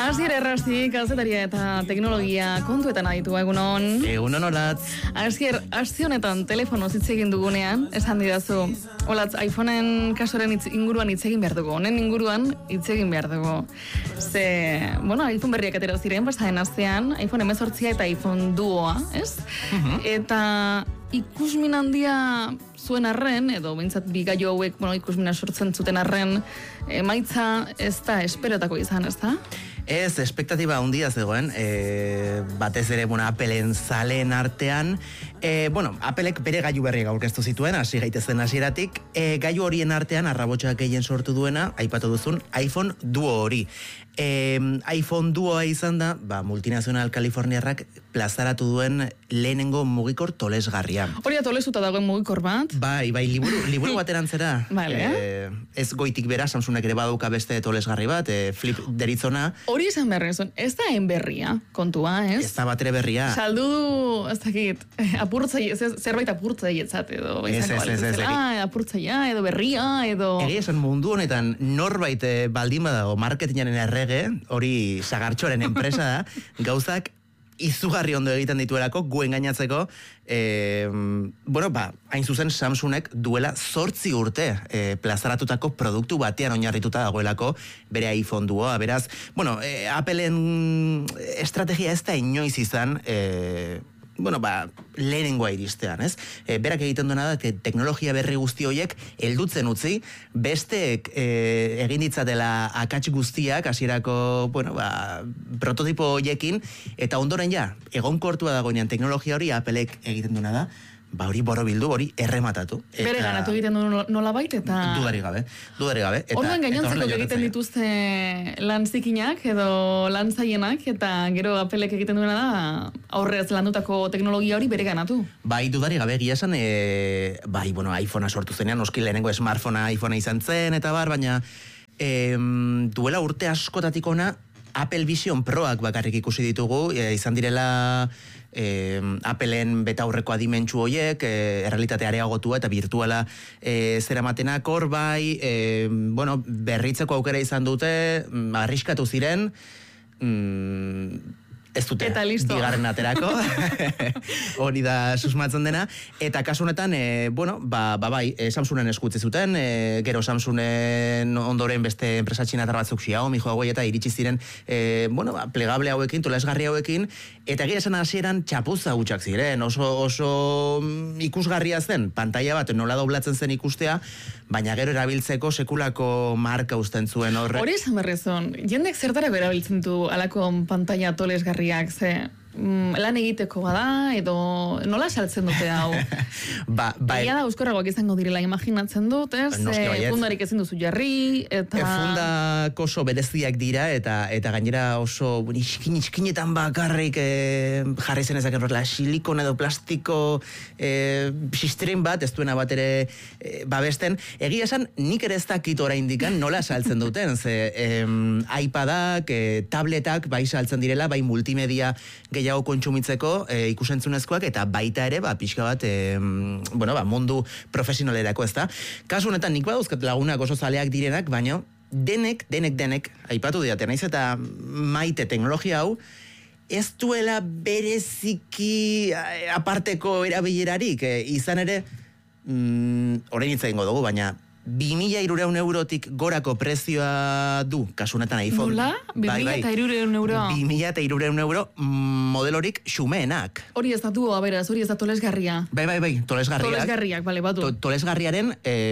Asier Errasti, kazetaria eta teknologia kontuetan aditu egunon. Egunon, Olatz. Asier, aste honetan telefonoz hitz egin dugunean, esan didazu, Olatz, iPhoneen kasuaren inguruan hitz egin behar dugu, honen inguruan hitz egin behar dugu. iPhone berriak atera ziren, pasaden astean, iPhone 18 eta iPhone Duoa, ez? Eta ikusmin handia zuen arren, edo behintzat bigaio hauek, ikusmina sortzen zuten arren, emaitza ez da esperotako izan, ez da? Ez, espektatiba handia zegoen, batez ere, Appleen zaleen artean, Appleek bere gailu berriak aurkeztu zituen, hasi gaitezen hasieratik, gailu horien artean, arrabotxak gehien sortu duena, aipatu duzun, iPhone Duo hori. iPhone Duoa izan da, multinazional Kaliforniarrak plazaratu duen lehenengo mugikor tolesgarria. Hori tolesuta dagoen mugikor bat? Bai, liburu bateran zera. Vale. Ez goitik bera, Samsungek ere badauka beste tolesgarri bat, Flip deritzona. Hori esan berrizun, ez da berria, kontua, ez? Ez da batere berria. Saldu du, ez dakit, zerbait apurtzailetzat edo. Ez. Apurtzaia, edo berria, edo... Egia esan mundu honetan norbait baldin badago marketingaren errege, hori sagartxoren enpresa da, gauzak izugarri ondo egiten dituelako, guen gainatzeko, hain zuzen Samsungek duela 8 urte plazaratutako produktu batean oinarrituta dagoelako bere iPhone Duoa, beraz, Appleen estrategia ez da inoiz izan, lehenengoa iristean, ez? Berak egiten duena da, teknologia berri guzti horiek heldutzen utzi, besteek egin ditzatela akats guztiak, hasierako, prototipo horiekin, eta ondoren egonkortua dagoenean teknologia hori Appleek egiten duena da, hori borobildu, hori errematatu. Bere ganatu egiten du nolabait, eta... Dudarik gabe. Orduan gainontzeko egiten dituzte lan zikinak, edo lan zaienak, eta gero Appleek egiten duena da, aurreaz landutako teknologia hori bere ganatu. Dudarik gabe, egia esan, iPhonea sortu zenean, oski lehenengo smartphonea iPhonea izan zen, eta baina duela urte askotatik ona, Apple Vision Proak bakarrik ikusi ditugu, izan direla Appleen betaurreko adimentsu horiek, errealitate areagotua eta virtuala zeramatenak hor berritzeko aukera izan dute, arriskatu ziren, ez dute bigarren aterako, hori da susmatzen dena, eta kasu honetan, Samsungen eskutze zuten, gero Samsungen ondoren beste enpresa txinatar batzuk Xiaomi, Huawei eta iritsi ziren, plegable hauekin, tolesgarri hauekin, eta egia esan hasieran txapuza hutsak ziren, oso ikusgarria zen, pantaila bat nola doblatzen zen ikustea, baina gero erabiltzeko sekulako marka uzten zuen horrek. Hori esan berrezun, jendek zertarako erabiltzen du alako pantaila tolesgarriak, lan egiteko bada, edo nola saltzen dute hau? Egia da euskorragoak izango direla imaginatzen dut, ez? Fundarik ezin duzu jarri, eta... Fundak oso bereziak dira, eta gainera oso iskinetan bakarrik jarri zen ezak silikon edo plastiko sistrin bat, ez duena bat ere babesten. Egia esan, nik ere ez dakit oraindikan nola saltzen duten, ze iPadak, tabletak bai saltzen direla, bai multimedia gehiago kontsumitzeko ikusentzunezkoak, eta baita ere, pixka bat, mundu profesionalerako, ez da. Kasu honetan, nik badauzkat lagunak oso zaleak direnak, baina denek, aipatu didaten, naiz eta maite teknologia hau, ez duela bereziki aparteko erabilerarik, izan ere, orain hitz egingo dugu, baina 2.300 eurotik gorako prezioa du, kasunetan iPhone. Nola? 2.300 euro? 2.300 euro modelorik xumeenak. Hori ez da Duoa, beraz, hori ez da tolesgarria. Bai, tolesgarriak. Tolesgarriak, bale, batu. Tolesgarriaren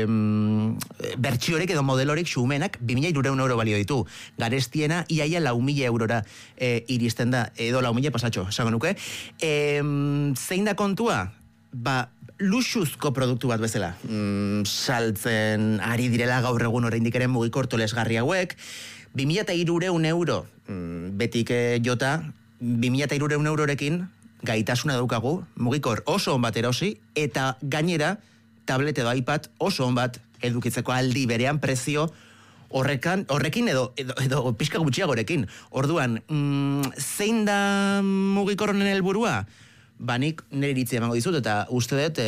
bertsiorik edo modelorik xumeenak 2.300 euro balio ditu. Garestiena, iaia 4.000 eurora iristen da, edo 4.000 pasatxo, esango nuke. Zein da kontua? Luxuzko produktu bat bezala. Saltzen ari direla gaur egun oraindik ere mugikor tolesgarri hauek. 2.300 euro, betik jota, 2.300 eurorekin gaitasuna daukagu, mugikor oso on bat erosi, eta gainera tablet edo iPad oso on bat edukitzeko aldi berean prezio horrekin edo pixka gutxiagorekin. Orduan, zein da mugikor honen helburua? Nik nire iritzia emango dizut, eta uste dut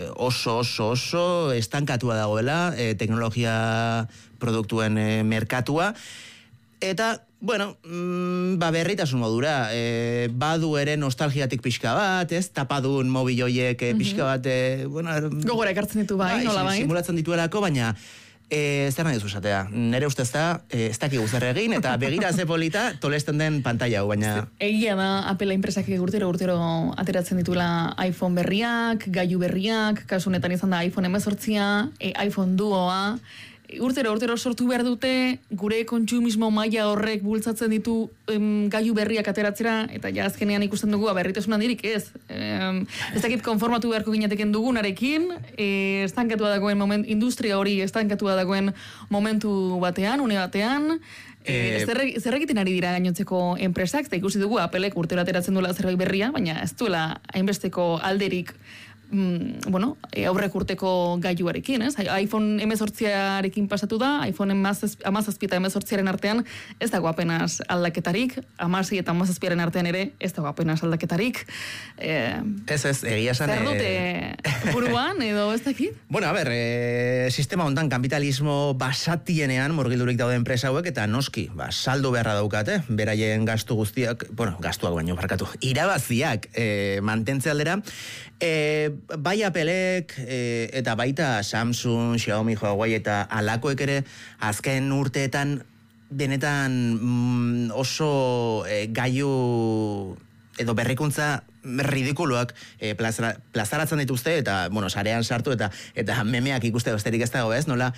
oso estankatua dagoela teknologia produktuen merkatua, eta Bueno, berritasun modura, badu ere nostalgiatik pixka bat, ez? Tapadun mobil hoiek pixka bat, Gogora ekartzen ditu nola bai? Simulatzen dituelako, baina zer nahi duzu esatea? Nere ustez da, ez dakigu zer egin, eta begira ze polita tolesten den pantalla hau, baina... Egia da, Apple enpresak urtero ateratzen dituela iPhone berriak, gailu berriak, kasu honetan izan da iPhone 18, iPhone Duoa, urtero sortu behar dute, gure kontsumismo maila horrek bultzatzen ditu gailu berriak ateratzera, eta ja azkenean ikusten dugu, berritasun handirik ez. Ez dakit konformatu beharko ginateken dugunarekin, estankatua dagoen industria hori estankatua dagoen momentu batean, une batean, zer egiten ari dira gainontzeko enpresak, eta ikusi dugu Applek urtero ateratzen duela zerbait berria, baina ez duela hainbesteko alderik aurrek urteko gailuarekin, ez? iPhone 18arekin pasatu da, iPhone 17 eta 18aren artean ez dago apenas aldaketarik, 16 eta 17aren artean ere ez dago apenas aldaketarik. Ez, egia esan... Zer dute buruan, edo ez dakit? Bueno, sistema hontan kapitalismo basatienean murgildurik daude enpresa hauek, eta noski, saldo beharra daukate, beraien gastu guztiak, gastuak baino, barkatu, irabaziak mantentze aldera, bai Applek eta baita Samsung, Xiaomi, Huawei eta alakoek ere azken urteetan benetan oso gailu edo berrikuntza ridikuluak plazaratzen dituzte eta, sarean sartu eta memeak ikuste besterik ez dago, ez? Nola,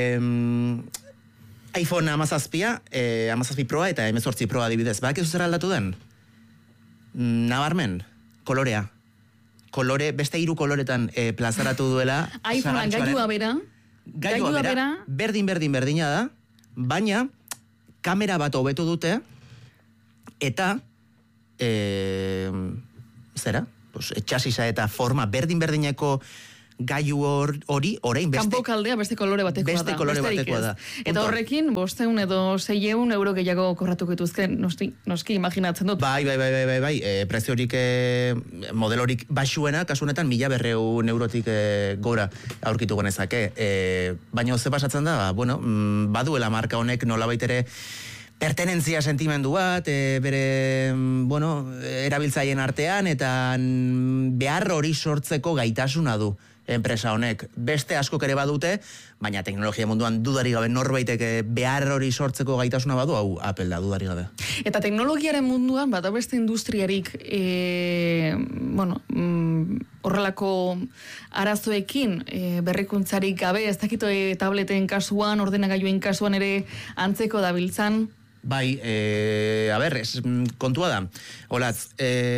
iPhone 17, 17 Proa eta 18 Proa adibidez. Bak ez zer aldatu den? Nabarmen, kolorea. Beste 3 koloretan plazaratu duela. iPhone gailua bera. Gailua bera, berdina da, baina kamera bat hobetu dute, eta etxasisa eta forma berdineko gailu hori, orain beste... Kanpo kaldea beste kolore batekoa da. Eta horrekin, 500 edo 600 euro gehiago korratuko dituzke, noski imaginatzen dut. Bai, preziorik, modelorik baxuena, kasu honetan 1.200 eurotik gora aurkitu genezake. Baina ze pasatzen da, baduela marka honek nolabait ere pertenentzia sentimendu bat, bere, erabiltzaileen artean, eta behar hori sortzeko gaitasuna du enpresa honek. Beste askok ere badute, baina teknologia munduan dudarik gabe norbaitek behar hori sortzeko gaitasuna badu, hau Apple da dudarik gabe. Eta teknologiaren munduan, bada beste industriarik, horrelako arazoekin, berrikuntzarik gabe, ez dakito tableten kasuan, ordenagailuen kasuan ere antzeko dabiltzan? Bai, kontua da. Olatz,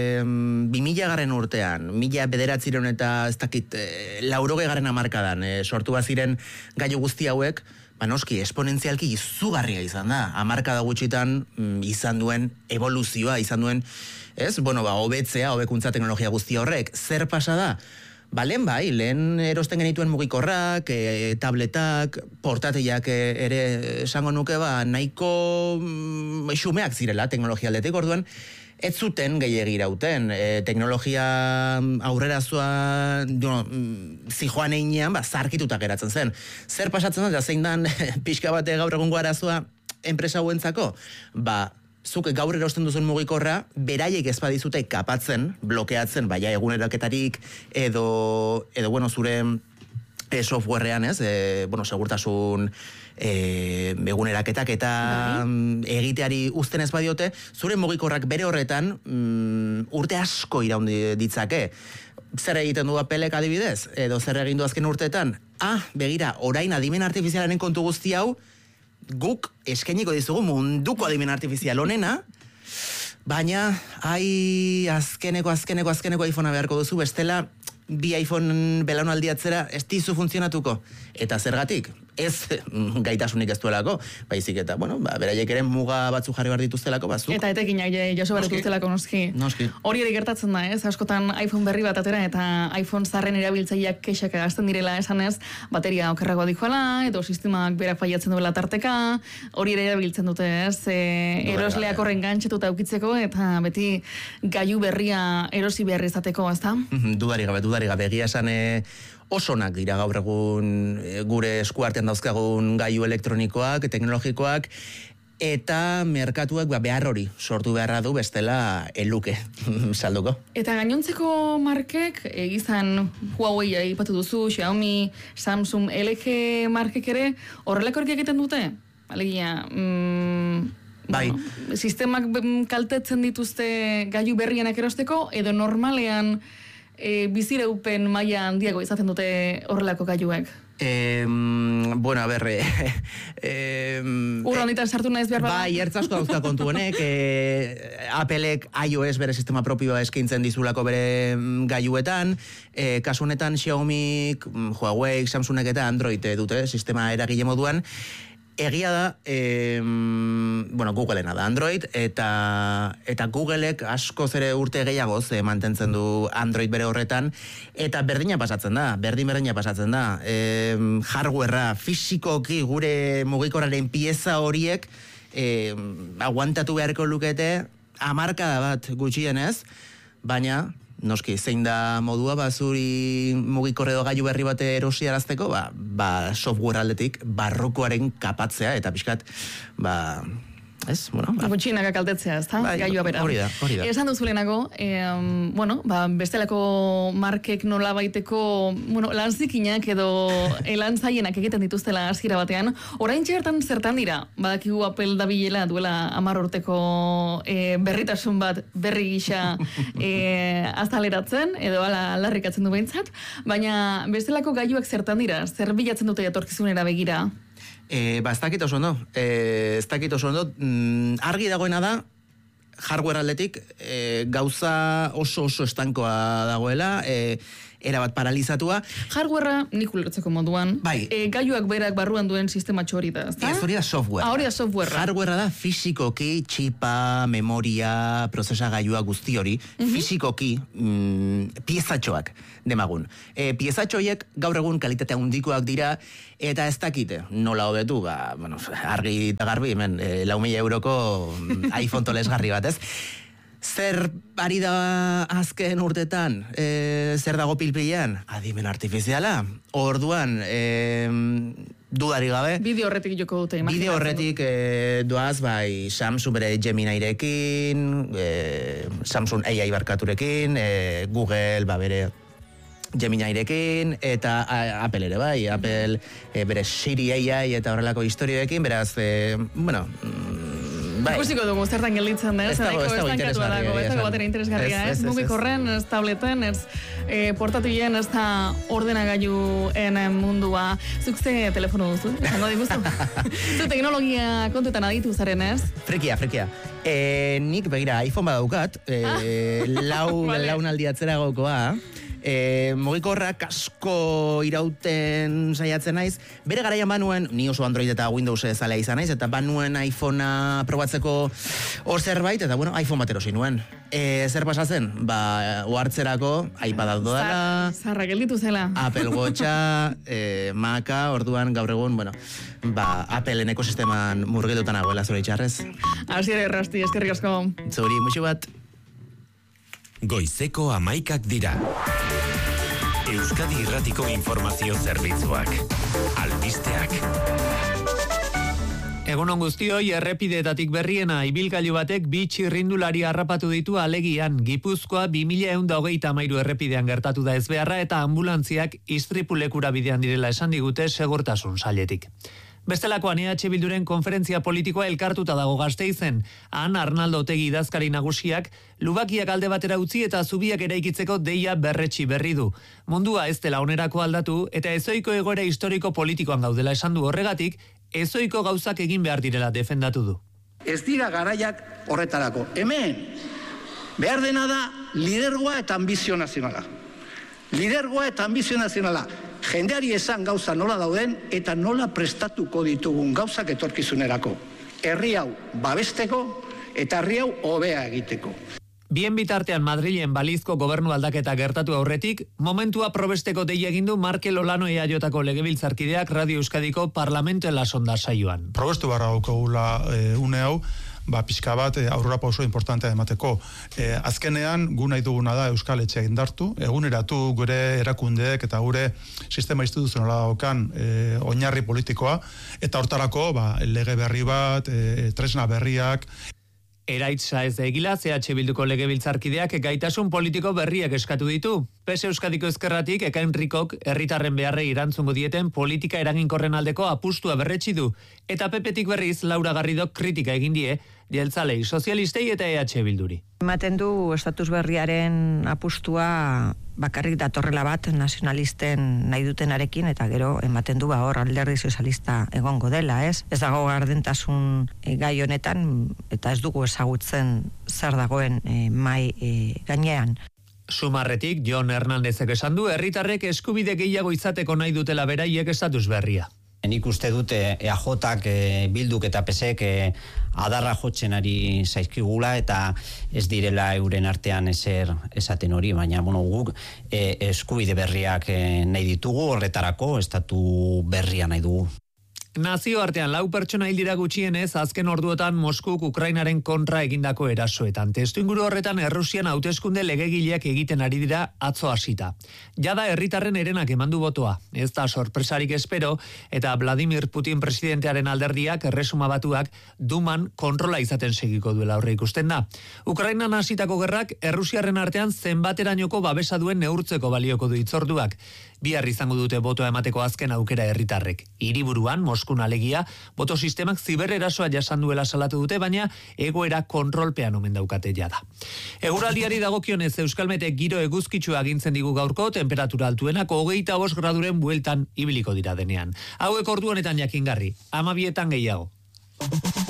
2000 urtean, 1900 eta ez dakit, 80 hamarkadan sortu baziren gailu guzti hauek, noski, esponentzialki izugarria izan da. Hamarkada gutxitan izan duen evoluzioa, izan duen, hobetzea, hobekuntza teknologia guzti horrek. Zer pasa da? Lehen erosten genituen mugikorrak, tabletak, portatiak ere esango nuke, nahiko xumeak zirela teknologia aldetik, orduan, ez zuten gehiegi irauten. Teknologia aurrerazua zijoan einean, zarkituta geratzen zen. Zer pasatzen da, zein dan pixka bate gaur egungo arazoa enpresa hauentzako? Zuk gaur erosten duzun mugikorra, beraiek ez badizute kapatzen, blokeatzen, baina eguneraketarik, edo zure softwarean, ez? Segurtasun eguneraketak eta egiteari uzten ez badiote, zure mugikorrak bere horretan urte asko iraundi ditzake. Zer egiten du Applek adibidez? Edo zer egin du azken urteetan? Begira, orain adimen artifizialaren kontu guzti hau, guk eskainiko dizugu munduko adimen artifizial honena, baina azkeneko iPhonea beharko duzu, bestela bi iPhone belaunaldi atzera ez dizu funtzionatuko. Eta zergatik? Ez gaitasunik ez duelako, baizik eta, beraiek ere muga batzu jarri behar dituztelako, bazuk. Eta etekinak jaso behar dituztelako, noski. Hori ere gertatzen da, ez? Askotan iPhone berri bat atera eta iPhone zarren erabiltzaileak kexak gazten direla esanez, bateria okerragoa dijoala, edo sistemak berak faiatzen duela tarteka, hori ere erabiltzen dute, ez? Erosleak horren gantxetuta aukitzeko, eta beti gailu berria erosi behar izateko, ez da? Dudarik gabe, egia esan osonak dira gaur egun gure eskuartean dauzkagun gailu elektronikoak, teknologikoak, eta merkatuak behar hori sortu beharra du bestela eluke salduko. Eta gainontzeko markek, izan Huawei aipatu duzu, Xiaomi, Samsung, LG markek ere, horrelako egiten dute? Alegia, Bai. Sistemak kaltetzen dituzte gailu berrienak erosteko, edo normalean bizireupen maila handiago izaten dute horrelako gailuek? Bueno, a ber... Urra honetan sartu naiz behar bada? Bai, ertzasko dauzka kontu honek, Applek iOS bere sistema propioa eskaintzen dizulako bere gailuetan, kasu honetan Xiaomi, Huawei, Samsungek eta Android dute sistema eragile moduan. Egia da, Googleena da Android, eta Googleek askoz ere urte gehiagoz mantentzen du Android bere horretan, eta berdina pasatzen da. Hardwarea, fisikoki gure mugikorraren pieza horiek aguantatu beharko lukete hamarkada bat gutxienez, baina noski, zein da modua, zuri mugikorre edo gailu berri bate erosiarazteko, software aldetik barrokoaren kapatzea, eta pixkat, Gutxinaka kaltetzea, ez da? Gailua bera. Hori da. Esan duzulenago, bestelako markek nola baiteko, lanzikinak edo lantzaienak egiten dituztela hasiera batean, orain txertan zertan dira? Badakigu Apple dabilela duela 10 urteko berritasun bat berri gisa azaleratzen, edo aldarrikatzen du behintzat, baina bestelako gailuak zertan dira? Zer bilatzen dute etorkizunera begira? Ez dakit oso ondo. Argi dagoena da, hardware aldetik gauza oso estankoa dagoela, erabat paralizatua. Hardwarea nik ulertzeko moduan, bai. Gailuak berak barruan duen sistema txori da, ezta? Ez hori da software. Hori da software. Hardwarea da fisikoki, txipa, memoria, prozesagailua guzti hori, fisikoki piezatxoak demagun. Piezatxoiek gaur egun kalitatea handikoak dira, eta ez dakite nola hobetu, argi eta garbi, hemen, 4.000 euroko iPhone tolesgarri bat, ez? Zer ari da azken urtetan, zer dago pilpilean? Adimen artifiziala. Orduan, dudari gabe. Bideo horretik joko dute, imaginatzen. Bideo horretik doaz, Samsung bere Geminirekin, Samsung AI barkaturekin, Google bere Geminirekin, eta Apple ere bai, Apple bere Siri AI eta horrelako historioekin, beraz, Ikusiko dugu, zertan gelditzen da, ez dago interesgarria, ez mugikorren, ez tableten, ez portatilen, ez da ordenagailuen mundua. Zuk ze telefono duzu, esango diguzu? Zu teknologia kontuetan aditu zaren, ez? Frekia. Nik, begira, iPhone badaukat, launaldi atzeragokoa, mugikorrak asko irauten saiatzen naiz. Bere garaian banuen, ni oso Android eta Windows zalea izan naiz, eta banuen iPhonea probatzeko hor zerbait, eta iPhone bat erosi nuen. Zer pasatzen? Ohartzerako iPad dela, zarra gelditu zela. Apple Watcha, Maca, orduan gaur egun, Appleen ekosisteman murgildutan nagoela zure itxarrez. Asier errasti, eskerrik asko. Zuri, muxu bat. Goizeko 11 dira. Euskadi Irratiko Informazio Zerbitzuak. Albisteak. Egunon guztioi, errepideetatik berriena, ibilgailu batek 2 txirrindulari harrapatu ditu alegian. Gipuzkoa 2123 errepidean gertatu da ezbeharra eta ambulantziak istripulekura bidean direla esan digute segurtasun sailetik. Bestelakoan EH Bilduren konferentzia politikoa elkartuta dago Gasteizen. Han Arnaldo Otegi idazkari nagusiak lubakiak alde batera utzi eta zubiak eraikitzeko deia berretsi berri du. Mundua ez dela onerako aldatu eta ezoiko egoera historiko politikoan gaudela esan du horregatik, ezoiko gauzak egin behar direla defendatu du. Ez dira garaiak horretarako. Hemen, behar dena da lidergoa eta ambizio nazionala. Jendeari esan gauza nola dauden eta nola prestatuko ditugun gauzak etorkizunerako. Herri hau babesteko eta herri hau hobea egiteko. Bien bitartean Madrilen balizko gobernu aldaketa gertatu aurretik, momentua probesteko deia egin du Markel Olano EAJko legebiltzarkideak Radio Euskadiko Parlamento en la Sonda saioan. Probestu barra daukagula une hau, pixka bat aurrera pauso importantea emateko. Azkenean, gu nahi duguna da Euskal Etxea indartu, eguneratu gure erakundeek eta gure sistema instituzionala daukan oinarri politikoa, eta hortarako lege berri bat, tresna berriak. Eraitza ez da egila, CH Bilduko legebiltzarkideak gaitasun politiko berriak eskatu ditu. PES Euskadiko ezkerratik Ekain Rikok herritarren beharrei erantzungo dieten politika eraginkorren aldeko apustua berretsi du. Eta PPtik berriz Laura Garridok kritika egin die, jeltzalei, sozialistei eta EH Bilduri. Ematen du estatus berriaren apustua bakarrik datorrela bat nazionalisten nahi dutenarekin, eta gero ematen du hor alderdi sozialista egongo dela, ez? Ez dago gardentasun gai honetan, eta ez dugu ezagutzen zer dagoen mai gainean. Sumarretik, Jon Hernandezek esan du, herritarrek eskubide gehiago izateko nahi dutela beraiek estatus berria. Nik uste dute EAJak, Bilduk eta PSek adarra jotzen ari zaizkigula eta ez direla euren artean ezer esaten hori, baina guk eskubide berriak nahi ditugu, horretarako estatu berria nahi dugu. Nazioartean 4 pertsona hil dira gutxienez azken orduotan Moskuk Ukrainaren kontra egindako erasoetan. Testuinguru horretan Errusian hauteskunde legegileak egiten ari dira atzo hasita. Jada herritarren herenak emandu botoa. Ez da sorpresarik espero, eta Vladimir Putin presidentearen alderdiak Erresuma Batuak Duman kontrola izaten segiko duela aurre ikusten da. Ukrainan hasitako gerrak Errusiarren artean zenbaterainoko babesa duen neurtzeko balioko du hitzorduak. Bihar izango dute botoa emateko azken aukera herritarrek. Hiriburuan Moskun alegia, boto sistemak zibererasoa jasan duela salatu dute, baina egoera kontrolpean omen daukate jada. Eguraldiari dagokionez Euskalmetek giro eguzkitsua agintzen digu gaurko, temperatura altuenak 25 graduren bueltan ibiliko dira denean. Hauek ordu honetan jakingarri, 12etan gehiago.